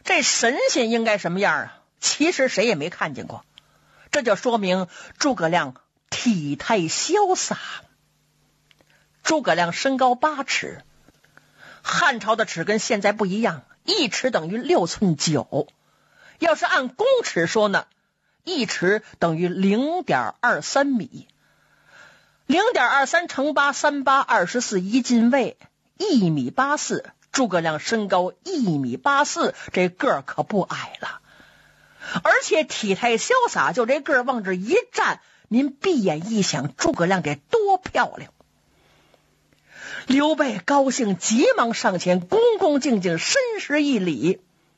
这神仙应该什么样啊？其实谁也没看见过，这就说明诸葛亮体态潇洒。诸葛亮身高8尺，汉朝的尺跟现在不一样，1尺等于6寸9，要是按公尺说呢，1尺等于 0.23 米，0.23乘8 3824一进位，1米84。诸葛亮身高1米84，这个儿可不矮了，而且体态潇洒，就这个儿往这一站，您闭眼一想，诸葛亮得多漂亮。刘备高兴，急忙上前，恭恭敬敬深施一礼。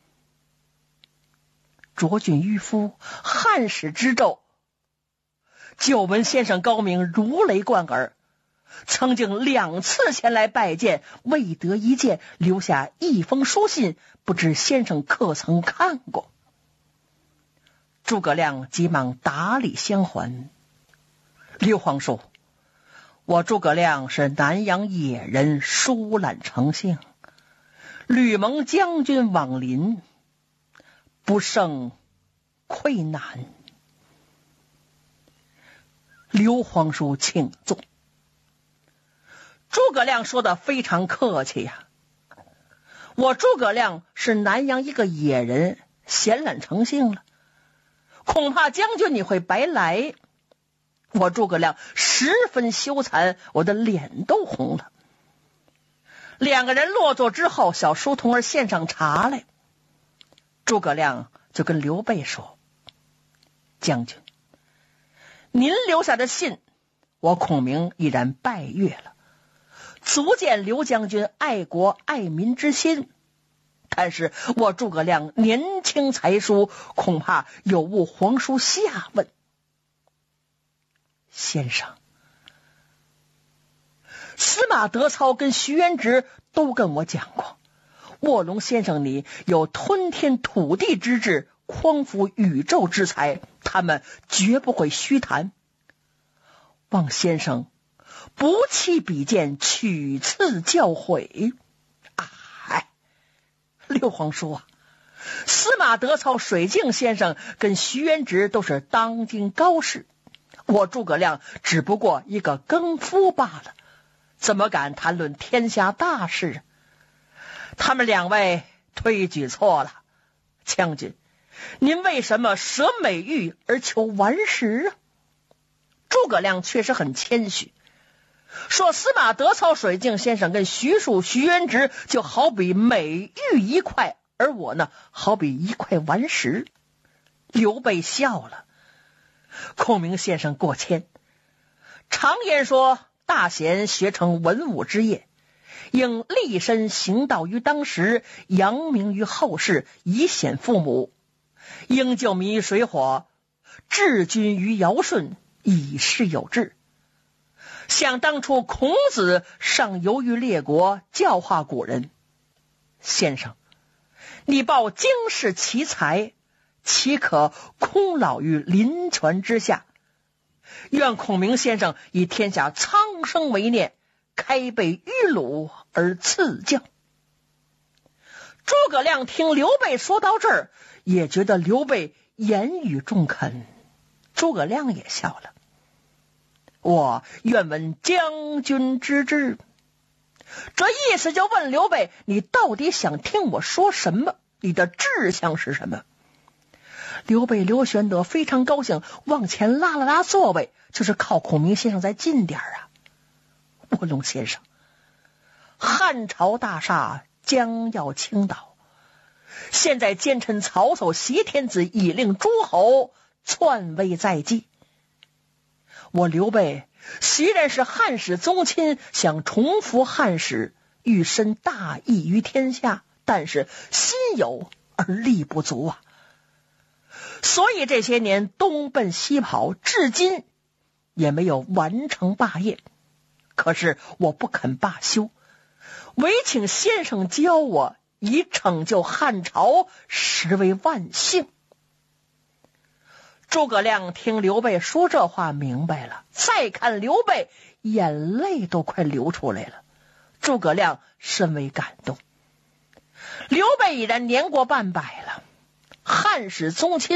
卓郡迂夫，汉史之胄，久闻先生高明，如雷贯耳。曾经2次前来拜见，未得一见，留下一封书信，不知先生可曾看过？诸葛亮急忙打礼相还。刘皇叔，我诸葛亮是南阳野人，疏懒成性，吕蒙将军往临，不胜愧难。刘皇叔请坐。诸葛亮说的非常客气呀，我诸葛亮是南阳一个野人，闲懒成性了，恐怕将军你会白来。我诸葛亮十分羞惭，我的脸都红了。2个人落座之后，小书童儿献上茶来，诸葛亮就跟刘备说：将军，您留下的信，我孔明已然拜阅了，足见刘将军爱国爱民之心，但是我诸葛亮年轻才疏，恐怕有误皇叔下问。先生，司马德操跟徐元直都跟我讲过，卧龙先生你有吞天吐地之志，匡扶宇宙之才，他们绝不会虚谈。望先生不弃比剑，取次教诲。刘皇叔啊，司马德操、水镜先生跟徐元直都是当今高士，我诸葛亮只不过一个耕夫罢了，怎么敢谈论天下大事？他们2位推举错了。将军，您为什么舍美玉而求顽石啊？诸葛亮确实很谦虚，说司马德操、水镜先生跟徐庶、徐元直就好比美玉一块，而我呢，好比一块顽石。刘备笑了，孔明先生过谦。常言说，大贤学成文武之业，应立身行道于当时，扬名于后世，以显父母；应救民于水火，治军于尧舜，以示有志。想当初孔子尚游于列国，教化古人。先生，你报经世奇才，岂可空老于林泉之下？愿孔明先生以天下苍生为念，开备于鲁而赐教。诸葛亮听刘备说到这儿，也觉得刘备言语中肯，诸葛亮也笑了。我愿闻将军之志。这意思就问刘备，你到底想听我说什么？你的志向是什么？刘备刘玄德非常高兴，往前拉了拉座位，就是靠孔明先生再近点啊。卧龙先生，汉朝大厦将要倾倒，现在奸臣曹操、挟天子以令诸侯，篡位在即。我刘备虽然是汉室宗亲，想重复汉室，欲伸大义于天下，但是心有而力不足啊。所以这些年东奔西跑，至今也没有完成霸业。可是我不肯罢休，唯请先生教我，以拯救汉朝，实为万幸。诸葛亮听刘备说这话明白了，再看刘备，眼泪都快流出来了。诸葛亮深为感动。 刘备已然年过半百了，汉室宗亲